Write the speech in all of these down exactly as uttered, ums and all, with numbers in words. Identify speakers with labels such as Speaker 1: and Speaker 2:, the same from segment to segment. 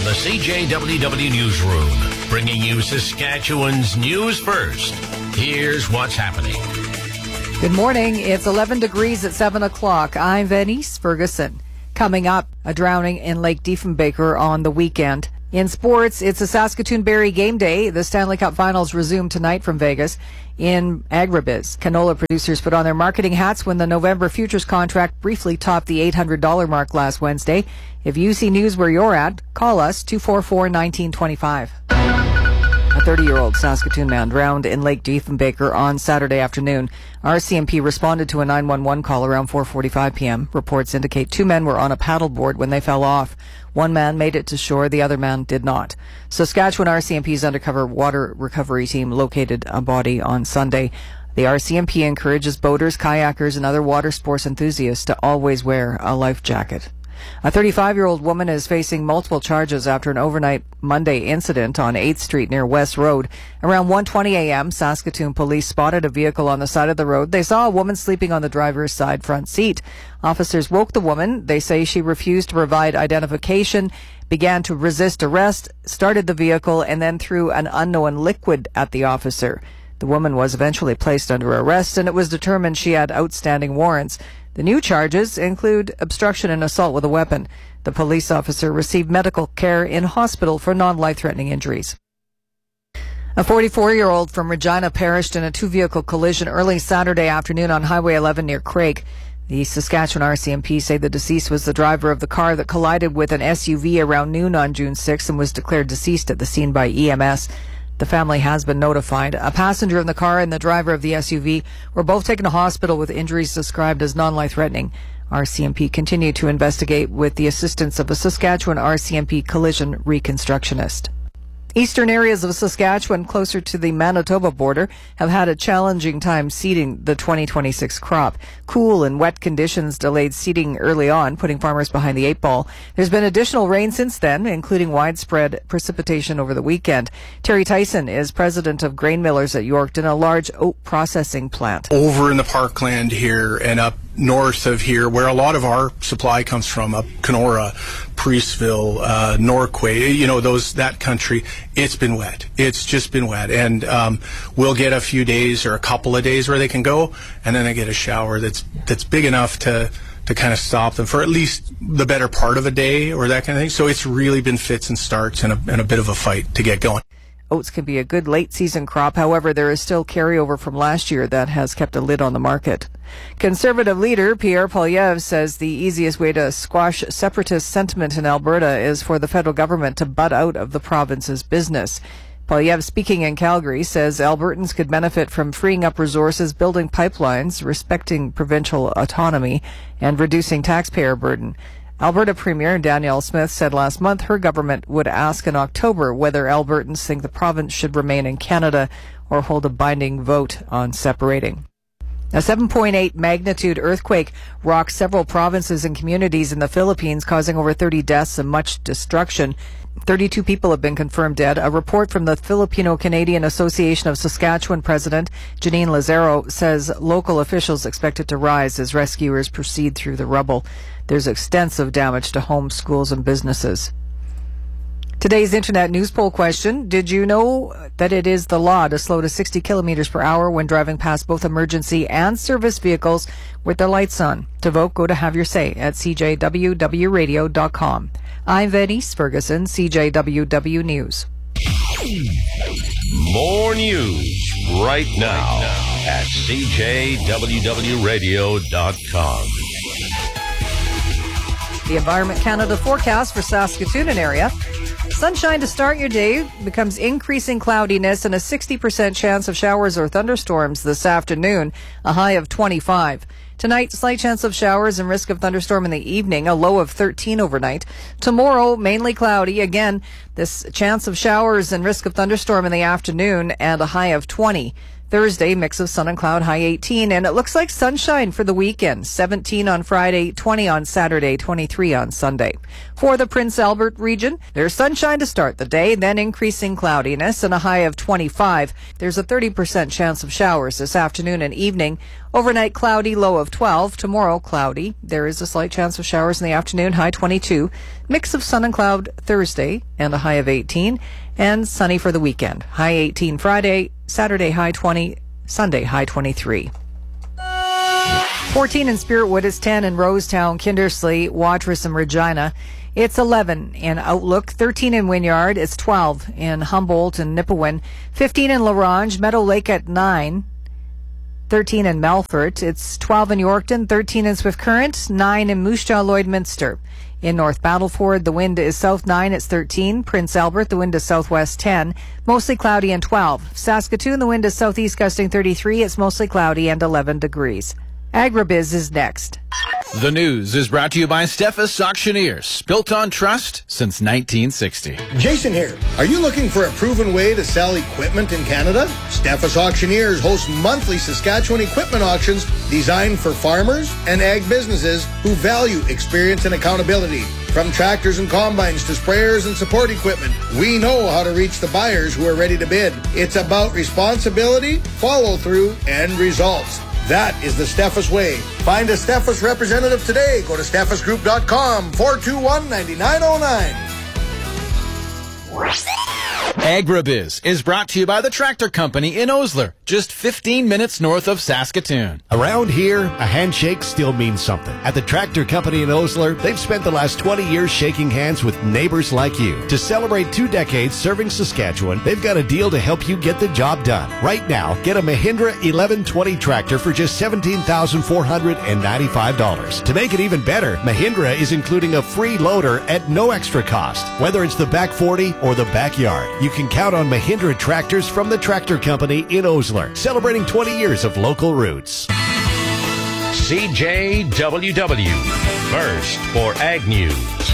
Speaker 1: the C J W W Newsroom, bringing you Saskatchewan's news first. Here's what's happening.
Speaker 2: Good morning. It's eleven degrees at seven o'clock. I'm Venice Ferguson. Coming up, a drowning in Lake Diefenbaker on the weekend. In sports, it's a Saskatoon Berry game day. The Stanley Cup Finals resume tonight from Vegas. In agribiz, canola producers put on their marketing hats when the November futures contract briefly topped the eight hundred dollars mark last Wednesday. If you see news where you're at, call us two four four, one nine two five. A thirty-year-old Saskatoon man drowned in Lake Diefenbaker on Saturday afternoon. R C M P responded to a nine one one call around four forty-five p.m. Reports indicate two men were on a paddleboard when they fell off. One man made it to shore, the other man did not. Saskatchewan R C M P's undercover water recovery team located a body on Sunday. The R C M P encourages boaters, kayakers, and other water sports enthusiasts to always wear a life jacket. A thirty-five-year-old woman is facing multiple charges after an overnight Monday incident on eighth street near West Road. Around one twenty a.m., Saskatoon police spotted a vehicle on the side of the road. They saw a woman sleeping on the driver's side front seat. Officers woke the woman. They say she refused to provide identification, began to resist arrest, started the vehicle, and then threw an unknown liquid at the officer. The woman was eventually placed under arrest, and it was determined she had outstanding warrants. The new charges include obstruction and assault with a weapon. The police officer received medical care in hospital for non-life-threatening injuries. A forty-four-year-old from Regina perished in a two-vehicle collision early Saturday afternoon on Highway eleven near Craig. The Saskatchewan R C M P say the deceased was the driver of the car that collided with an S U V around noon on June sixth and was declared deceased at the scene by E M S. The family has been notified. A passenger in the car and the driver of the S U V were both taken to hospital with injuries described as non-life-threatening. R C M P continued to investigate with the assistance of a Saskatchewan R C M P collision reconstructionist. Eastern areas of Saskatchewan closer to the Manitoba border have had a challenging time seeding the twenty twenty-six crop. Cool and wet conditions delayed seeding early on, putting farmers behind the eight ball. There's been additional rain since then, including widespread precipitation over the weekend. Terry Tyson is president of Grain Millers at Yorkton, a large oat processing plant.
Speaker 3: Over in the parkland here and up north of here, where a lot of our supply comes from, up Kenora, Priestville, uh, Norquay, you know, those, that country, it's been wet. It's just been wet. And, um, we'll get a few days or a couple of days where they can go, and then they get a shower that's, that's big enough to, to kind of stop them for at least the better part of a day or that kind of thing. So it's really been fits and starts and a, and a bit of a fight to get going.
Speaker 2: Oats can be a good late-season crop. However, there is still carryover from last year that has kept a lid on the market. Conservative leader Pierre Poilievre says the easiest way to squash separatist sentiment in Alberta is for the federal government to butt out of the province's business. Poilievre, speaking in Calgary, says Albertans could benefit from freeing up resources, building pipelines, respecting provincial autonomy, and reducing taxpayer burden. Alberta Premier Danielle Smith said last month her government would ask in October whether Albertans think the province should remain in Canada or hold a binding vote on separating. A seven point eight magnitude earthquake rocked several provinces and communities in the Philippines, causing over thirty deaths and much destruction. thirty-two people have been confirmed dead. A report from the Filipino-Canadian Association of Saskatchewan president, Janine Lazaro, says local officials expect it to rise as rescuers proceed through the rubble. There's extensive damage to homes, schools, and businesses. Today's internet news poll question: did you know that it is the law to slow to sixty kilometers per hour when driving past both emergency and service vehicles with their lights on? To vote, go to Have Your Say at c j w w radio dot com. I'm Venice Ferguson, C J W W News.
Speaker 1: More news right now at c j w w radio dot com.
Speaker 2: The Environment Canada forecast for Saskatoon and area. Sunshine to start your day becomes increasing cloudiness and a sixty percent chance of showers or thunderstorms this afternoon, a high of twenty-five. Tonight, slight chance of showers and risk of thunderstorm in the evening, a low of thirteen overnight. Tomorrow, mainly cloudy. Again, this chance of showers and risk of thunderstorm in the afternoon and a high of twenty. Thursday, mix of sun and cloud, high eighteen. And it looks like sunshine for the weekend. seventeen on Friday, twenty on Saturday, twenty-three on Sunday. For the Prince Albert region, there's sunshine to start the day, then increasing cloudiness and a high of twenty-five. There's a thirty percent chance of showers this afternoon and evening. Overnight cloudy, low of twelve. Tomorrow cloudy. There is a slight chance of showers in the afternoon, high twenty-two. Mix of sun and cloud Thursday and a high of eighteen. And sunny for the weekend. High eighteen Friday, Saturday high twenty, Sunday high twenty-three. fourteen in Spiritwood is ten in Rosetown, Kindersley, Watrous, and Regina. It's eleven in Outlook, thirteen in Wynyard. It's twelve in Humboldt and Nipawin, fifteen in La Ronge, Meadow Lake at nine. thirteen in Melfort. It's twelve in Yorkton, thirteen in Swift Current, nine in Moose Jaw, Lloydminster. In North Battleford, the wind is south nine, it's thirteen. Prince Albert, the wind is southwest ten. Mostly cloudy and twelve. Saskatoon, the wind is southeast gusting thirty-three, it's mostly cloudy and eleven degrees. Agribiz is next.
Speaker 4: The news is brought to you by Steffes Auctioneers, built on trust since nineteen sixty.
Speaker 5: Jason here. Are you looking for a proven way to sell equipment in Canada? Steffes Auctioneers hosts monthly Saskatchewan equipment auctions designed for farmers and ag businesses who value experience and accountability. From tractors and combines to sprayers and support equipment, we know how to reach the buyers who are ready to bid. It's about responsibility, follow-through, and results. That is the Steffes way. Find a Steffes representative today. Go to steffes group dot com, four two one, nine nine zero nine.
Speaker 4: Agribiz is brought to you by the Tractor Company in Osler, just fifteen minutes north of Saskatoon.
Speaker 6: Around here, a handshake still means something. At the Tractor Company in Osler, they've spent the last twenty years shaking hands with neighbors like you. To celebrate two decades serving Saskatchewan, they've got a deal to help you get the job done. Right now, get a Mahindra eleven twenty tractor for just seventeen thousand four hundred ninety-five dollars. To make it even better, Mahindra is including a free loader at no extra cost. Whether it's the back forty or the backyard, you can count on Mahindra tractors from the Tractor Company in Osler, celebrating twenty years of local roots.
Speaker 1: C J W W, first for Ag News.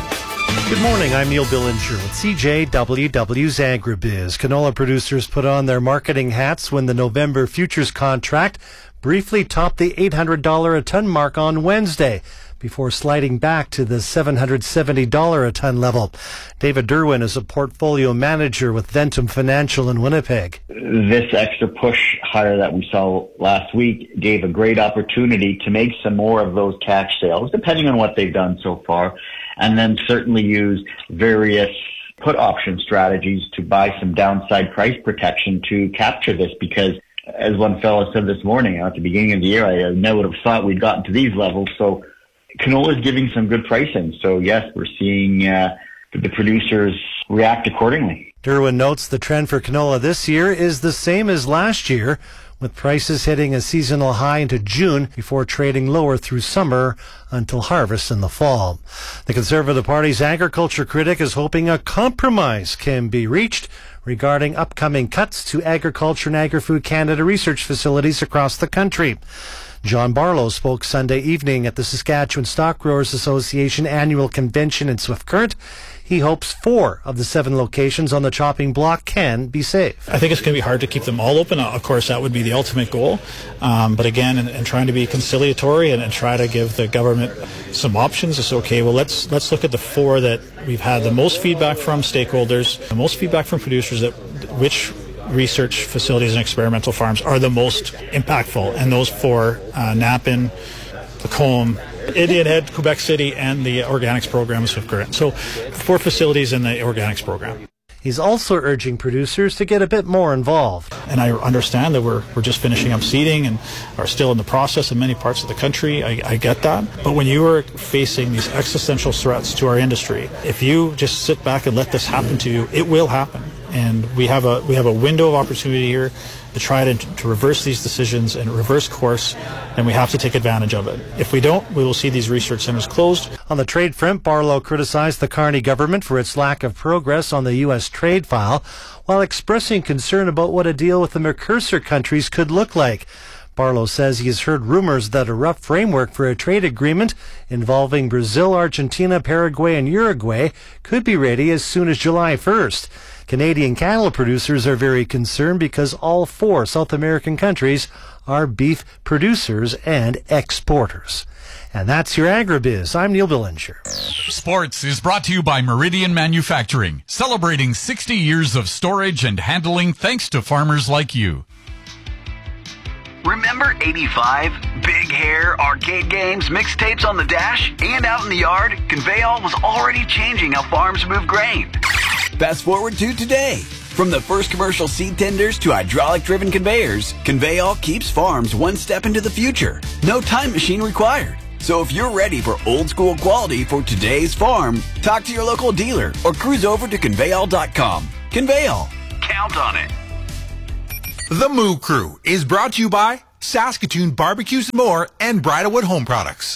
Speaker 7: Good morning, I'm Neil Billinger with C J W W's Agribiz. Canola producers put on their marketing hats when the November futures contract briefly topped the eight hundred dollars a ton mark on Wednesday, before sliding back to the seven hundred seventy dollars a ton level. David Derwin is a portfolio manager with Ventum Financial in Winnipeg.
Speaker 8: This extra push higher that we saw last week gave a great opportunity to make some more of those cash sales, depending on what they've done so far, and then certainly use various put option strategies to buy some downside price protection to capture this, because as one fellow said this morning, at the beginning of the year, I never would have thought we'd gotten to these levels. So canola is giving some good pricing. So yes, we're seeing uh, the producers react accordingly.
Speaker 7: Derwin notes the trend for canola this year is the same as last year, with prices hitting a seasonal high into June before trading lower through summer until harvest in the fall. The Conservative Party's agriculture critic is hoping a compromise can be reached regarding upcoming cuts to Agriculture and Agri-Food Canada research facilities across the country. John Barlow spoke Sunday evening at the Saskatchewan Stock Growers Association annual convention in Swift Current. He hopes four of the seven locations on the chopping block can be saved.
Speaker 9: I think it's going to be hard to keep them all open. Of course, that would be the ultimate goal. Um, but again, and, and trying to be conciliatory and, and try to give the government some options. It's okay. Well, let's let's look at the four that we've had the most feedback from stakeholders, the most feedback from producers. That which research facilities and experimental farms are the most impactful, and those four: uh, Napan, Lacombe, Indian Head, Quebec City, and the organics program is Swift Current. So four facilities in the organics program.
Speaker 7: He's also urging producers to get a bit more involved.
Speaker 9: And I understand that we're we're just finishing up seeding and are still in the process in many parts of the country. I, I get that. But when you are facing these existential threats to our industry, if you just sit back and let this happen to you, it will happen. And we have a we have a window of opportunity here to try to, to reverse these decisions and reverse course, and we have to take advantage of it. If we don't, we will see these research centers closed.
Speaker 7: On the trade front, Barlow criticized the Carney government for its lack of progress on the U S trade file, while expressing concern about what a deal with the Mercosur countries could look like. Barlow says he has heard rumors that a rough framework for a trade agreement involving Brazil, Argentina, Paraguay, and Uruguay could be ready as soon as July first. Canadian cattle producers are very concerned because all four South American countries are beef producers and exporters. And that's your Agribiz. I'm Neil Billinger.
Speaker 10: Sports is brought to you by Meridian Manufacturing, celebrating sixty years of storage and handling thanks to farmers like you.
Speaker 11: Remember eighty-five? Big hair, arcade games, mixtapes on the dash, and out in the yard? Conveyall was already changing how farms move grain.
Speaker 12: Fast forward to today. From the first commercial seed tenders to hydraulic-driven conveyors, Conveyall keeps farms one step into the future. No time machine required. So if you're ready for old-school quality for today's farm, talk to your local dealer or cruise over to Conveyall dot com. Conveyall.
Speaker 11: Count on it.
Speaker 13: The Moo Crew is brought to you by Saskatoon Barbecues and More and Bridalwood Home Products.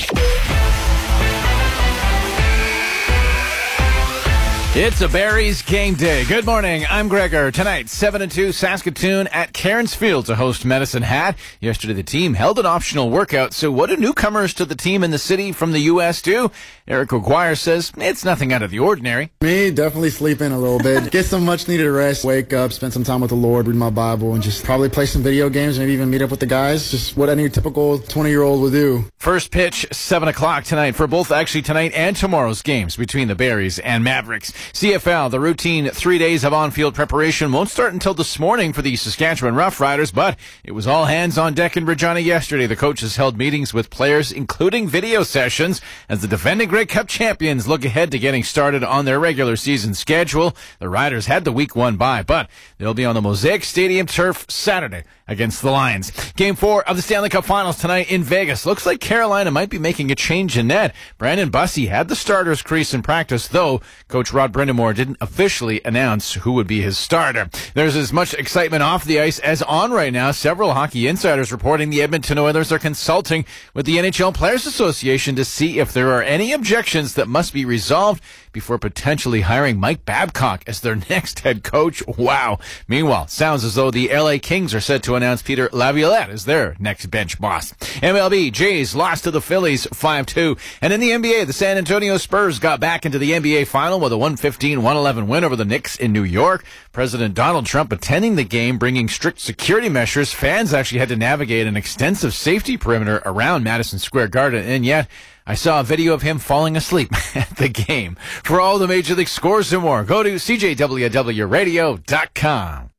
Speaker 4: It's a Berries game day. Good morning. I'm Gregor. Tonight, seven and two, Saskatoon at Cairns Field to host Medicine Hat. Yesterday, the team held an optional workout. So what do newcomers to the team in the city from the U S do? Eric O'Guire says it's nothing out of the ordinary.
Speaker 14: Me, definitely sleep in a little bit. Get some much needed rest. Wake up, spend some time with the Lord, read my Bible, and just probably play some video games, maybe even meet up with the guys. Just what any typical twenty-year-old would do.
Speaker 4: First pitch, seven o'clock tonight for both actually tonight and tomorrow's games between the Berries and Mavericks. C F L, the routine three days of on-field preparation won't start until this morning for the Saskatchewan Roughriders, but it was all hands on deck in Regina yesterday. The coaches held meetings with players, including video sessions, as the defending Grey Cup champions look ahead to getting started on their regular season schedule. The Riders had the week one bye, but they'll be on the Mosaic Stadium turf Saturday against the Lions. Game four of the Stanley Cup Finals tonight in Vegas. Looks like Carolina might be making a change in net. Brandon Bussey had the starters crease in practice, though Coach Rod Brindamore didn't officially announce who would be his starter. There's as much excitement off the ice as on right now. Several hockey insiders reporting the Edmonton Oilers are consulting with the N H L Players Association to see if there are any objections that must be resolved before potentially hiring Mike Babcock as their next head coach. Wow. Meanwhile, sounds as though the L A Kings are set to announce Peter Laviolette as their next bench boss. M L B, Jays lost to the Phillies five two. And in the N B A, the San Antonio Spurs got back into the N B A final with a one fifteen one eleven win over the Knicks in New York. President Donald Trump attending the game, bringing strict security measures. Fans actually had to navigate an extensive safety perimeter around Madison Square Garden, and yet I saw a video of him falling asleep at the game. For all the Major League scores and more, go to C J W W radio dot com.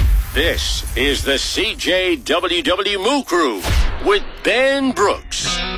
Speaker 1: This is the C J W W Moo Crew with Ben Brooks.